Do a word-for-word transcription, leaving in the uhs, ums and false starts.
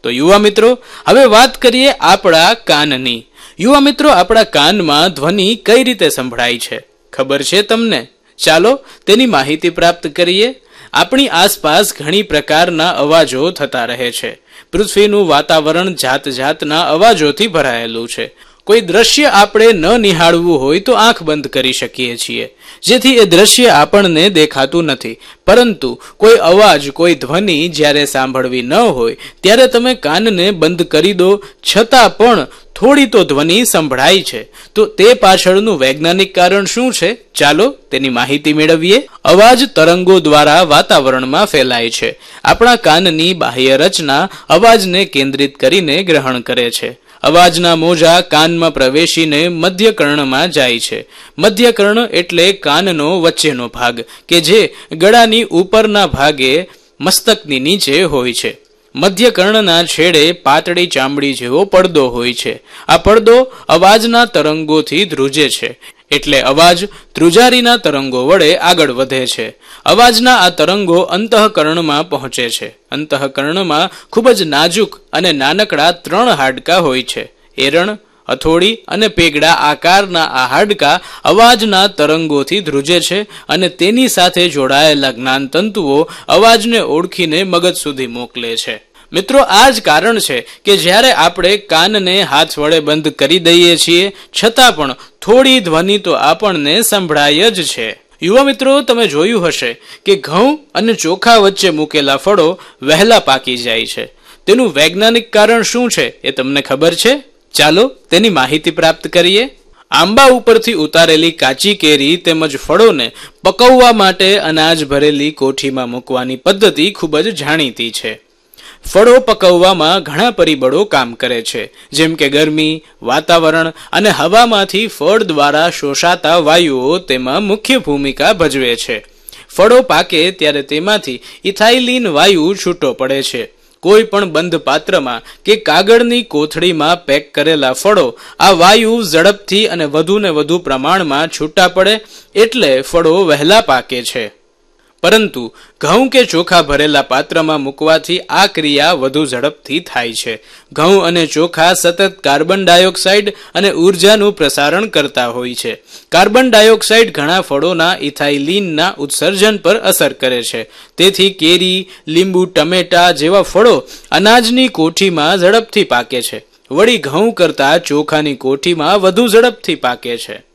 તો યુવા મિત્રો, હવે વાત કરીએ આપણા કાનની. યુવા મિત્રો, આપણા કાનમાં ધ્વનિ કઈ રીતે સંભળાય છે ખબર છે તમને? ચાલો તેની માહિતી પ્રાપ્ત કરીએ. આપણી આસપાસ ઘણી પ્રકારના અવાજો થતા રહે છે. પૃથ્વીનું વાતાવરણ જાત જાતના અવાજોથી ભરાયેલું છે. કોઈ દ્રશ્ય આપણે ન નિહાળવું હોય તો આંખ બંધ કરી શકીએ છીએ, જેથી એ દ્રશ્ય આપણને દેખાતું નથી. પરંતુ કોઈ અવાજ, કોઈ ધ્વનિ જ્યારે સાંભળવી ન હોય ત્યારે તમે કાનને બંધ કરી દો, છતાં પણ થોડી તો ધ્વનિ સંભળાય છે. તો તે પાછળનું વૈજ્ઞાનિક કારણ શું છે? ચાલો તેની માહિતી મેળવીએ. અવાજ તરંગો દ્વારા વાતાવરણમાં ફેલાય છે. આપણા કાનની બાહ્ય રચના અવાજને કેન્દ્રિત કરીને ગ્રહણ કરે છે. અવાજના મોજા કાનમાં પ્રવેશીને મધ્ય કર્ણમાં જાય છે. મધ્ય કર્ણ એટલે કાનનો વચ્ચેનો ભાગ કે જે ગળાની ઉપરના ભાગે મસ્તકની નીચે હોય છે. મધ્ય કર્ણના છેડે પાતળી ચામડી જેવો પડદો હોય છે. આ પડદો અવાજના તરંગોથી ધ્રુજે છે, એટલે અવાજ ધ્રુજારીના તરંગો વડે આગળ વધે છે. અવાજના આ તરંગો અંતઃકરણમાં પહોંચે છે. અંતઃકરણમાં ખૂબ જ નાજુક અને નાનકડા ત્રણ હાડકાં હોય છે. એરણ, હથોડી અને પેગડા આકારના આ હાડકાં અવાજના તરંગોથી ધ્રુજે છે અને તેની સાથે જોડાયેલા જ્ઞાનતંતુઓ અવાજને ઓળખીને મગજ સુધી મોકલે છે. મિત્રો, આ જ કારણ છે કે જ્યારે આપણે કાનને હાથ વડે બંધ કરી દઈએ છીએ, છતાં પણ થોડી ધ્વનિ તો આપણને સંભળાય જ છે. યુવા મિત્રો, તમે જોયું હશે કે ઘઉં અને ચોખા વચ્ચે મૂકેલા ફળો વહેલા પાકી જાય છે. તેનું વૈજ્ઞાનિક કારણ શું છે એ તમને ખબર છે? ચાલો તેની માહિતી પ્રાપ્ત કરીએ. આંબા ઉપરથી ઉતારેલી કાચી કેરી તેમજ ફળોને પકવવા માટે અનાજ ભરેલી કોઠીમાં મૂકવાની પદ્ધતિ ખૂબ જ જાણીતી છે. ફળો પકવવામાં ઘણા પરિબળો કામ કરે છે, જેમ કે ગરમી, વાતાવરણ અને હવામાંથી ફળ દ્વારા શોષાતા વાયુઓ તેમાં મુખ્ય ભૂમિકા ભજવે છે. ફળો પાકે ત્યારે તેમાંથી ઇથાઇલિન વાયુ છૂટો પડે છે. કોઈ પણ બંધ પાત્રમાં કે કાગળની કોથળીમાં પેક કરેલા ફળો આ વાયુ ઝડપથી અને વધુ ને વધુ પ્રમાણમાં છૂટા પડે એટલે ફળો વહેલા પાકે છે. પરંતુ ઘઉં કે ચોખા ભરેલા પાત્રમાં મૂકવાથી આ ક્રિયા વધુ ઝડપથી થાય છે. ઘઉં અને ચોખા સતત કાર્બન ડાયોક્સાઇડ અને ઉર્જાનું પ્રસારણ કરતા હોય છે. કાર્બન ડાયોક્સાઇડ ઘણા ફળોના ઇથાઇલિનના ઉત્સર્જન પર અસર કરે છે. તેથી કેરી, લીંબુ, ટમેટા જેવા ફળો અનાજની કોઠીમાં ઝડપથી પાકે છે. વળી ઘઉં કરતા ચોખાની કોઠીમાં વધુ ઝડપથી પાકે છે.